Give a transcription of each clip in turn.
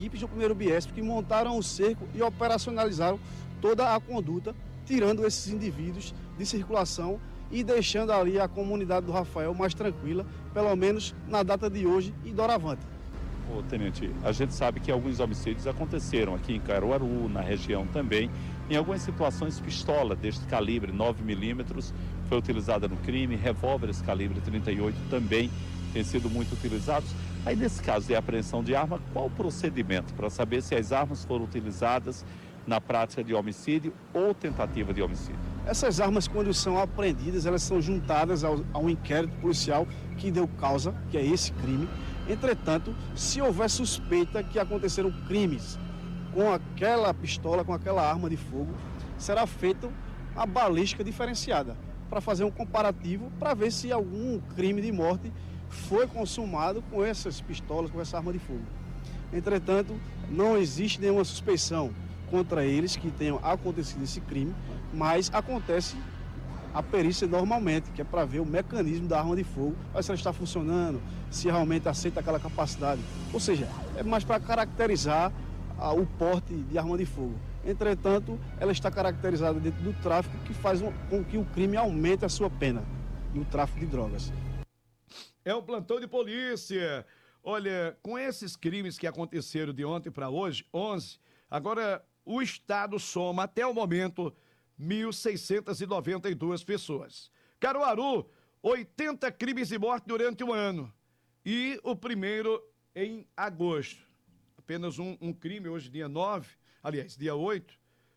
equipes do 1º BIESP que montaram o cerco e operacionalizaram toda a conduta, tirando esses indivíduos de circulação e deixando ali a comunidade do Rafael mais tranquila, pelo menos na data de hoje e doravante. Ô, tenente, a gente sabe que alguns homicídios aconteceram aqui em Caruaru, na região também. Em algumas situações, pistola deste calibre 9mm foi utilizada no crime, revólveres calibre 38 também têm sido muito utilizados. Aí, nesse caso de apreensão de arma, qual o procedimento para saber se as armas foram utilizadas na prática de homicídio ou tentativa de homicídio? Essas armas, quando são apreendidas, elas são juntadas ao inquérito policial que deu causa, que é esse crime. Entretanto, se houver suspeita que aconteceram crimes com aquela pistola, com aquela arma de fogo, será feita a balística diferenciada para fazer um comparativo para ver se algum crime de morte foi consumado com essas pistolas, com essa arma de fogo. Entretanto, não existe nenhuma suspeição contra eles que tenham acontecido esse crime, mas acontece a perícia normalmente, que é para ver o mecanismo da arma de fogo, se ela está funcionando, se realmente aceita aquela capacidade. Ou seja, é mais para caracterizar o porte de arma de fogo. Entretanto, ela está caracterizada dentro do tráfico, que faz com que o crime aumente a sua pena, no tráfico de drogas. É o plantão de polícia. Olha, com esses crimes que aconteceram de ontem para hoje, 11, agora o Estado soma até o momento 1.692 pessoas. Caruaru, 80 crimes de morte durante o ano. E o primeiro em agosto. Apenas um crime, hoje dia 9, aliás, dia 8,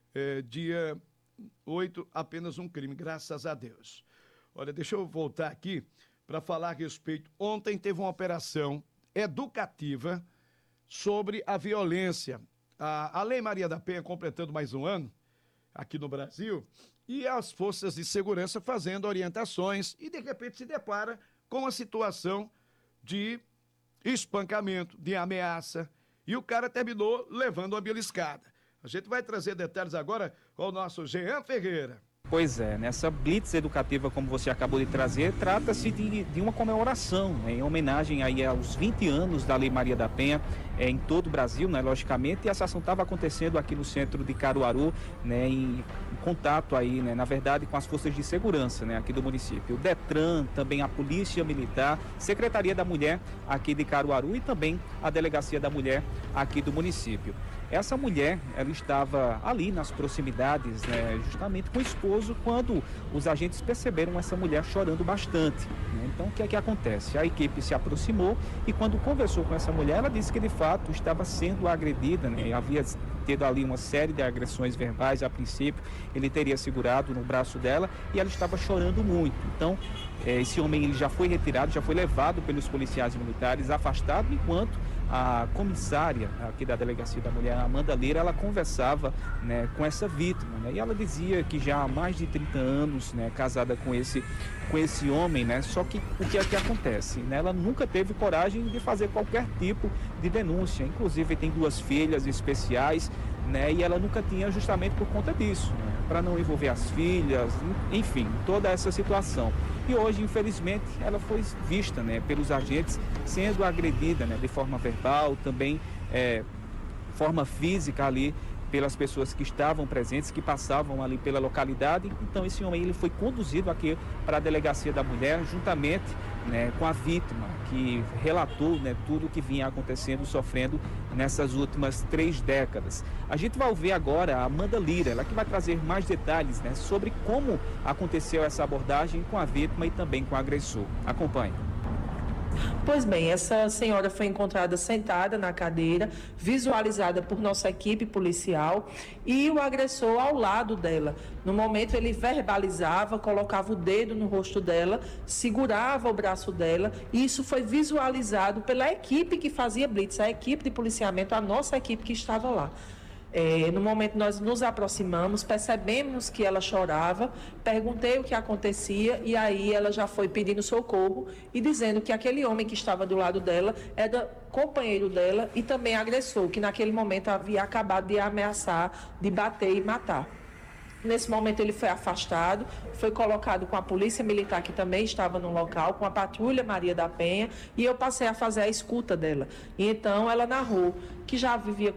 dia 8, apenas um crime, graças a Deus. Olha, deixa eu voltar aqui para falar a respeito. Ontem teve uma operação educativa sobre a violência. A Lei Maria da Penha completando mais um ano aqui no Brasil, e as forças de segurança fazendo orientações e de repente se depara com uma situação de espancamento, de ameaça, e o cara terminou levando uma beliscada. A gente vai trazer detalhes agora com o nosso Jean Ferreira. Pois é, nessa blitz educativa, como você acabou de trazer, trata-se de uma comemoração, né, em homenagem aí aos 20 anos da Lei Maria da Penha em todo o Brasil, né, logicamente, e essa ação estava acontecendo aqui no centro de Caruaru, né, em contato aí, né, na verdade, com as forças de segurança, né, aqui do município. O Detran, também a Polícia Militar, Secretaria da Mulher aqui de Caruaru e também a Delegacia da Mulher aqui do município. Essa mulher, ela estava ali nas proximidades, né, justamente com o esposo, quando os agentes perceberam essa mulher chorando bastante, né? Então, o que é que acontece? A equipe se aproximou e quando conversou com essa mulher, ela disse que de fato estava sendo agredida, né? Havia tido ali uma série de agressões verbais a princípio, ele teria segurado no braço dela e ela estava chorando muito. Então, esse homem ele já foi retirado, já foi levado pelos policiais militares, afastado, enquanto a comissária aqui da Delegacia da Mulher, Amanda Lira, ela conversava, né, com essa vítima, né, e ela dizia que já há mais de 30 anos, né, casada com esse homem, né, só que o que é que acontece, né, ela nunca teve coragem de fazer qualquer tipo de denúncia, inclusive tem 2 filhas especiais, né, e ela nunca tinha justamente por conta disso, né, para não envolver as filhas, enfim, toda essa situação. E hoje, infelizmente, ela foi vista, né, pelos agentes sendo agredida, né, de forma verbal, também forma física ali pelas pessoas que estavam presentes, que passavam ali pela localidade. Então esse homem ele foi conduzido aqui para a Delegacia da Mulher, juntamente, né, com a vítima, que relatou, né, tudo o que vinha acontecendo, sofrendo nessas últimas 3 décadas. A gente vai ouvir agora a Amanda Lira, ela que vai trazer mais detalhes, né, sobre como aconteceu essa abordagem com a vítima e também com o agressor. Acompanhe. Pois bem, essa senhora foi encontrada sentada na cadeira, visualizada por nossa equipe policial, e o agressor ao lado dela. No momento ele verbalizava, colocava o dedo no rosto dela, segurava o braço dela, e isso foi visualizado pela equipe que fazia blitz, a equipe de policiamento, a nossa equipe que estava lá. No momento nós nos aproximamos, percebemos que ela chorava, perguntei o que acontecia e aí ela já foi pedindo socorro e dizendo que aquele homem que estava do lado dela era companheiro dela e também agressor, que naquele momento havia acabado de ameaçar, de bater e matar. Nesse momento ele foi afastado, foi colocado com a polícia militar que também estava no local, com a patrulha Maria da Penha, e eu passei a fazer a escuta dela. E então ela narrou que já vivia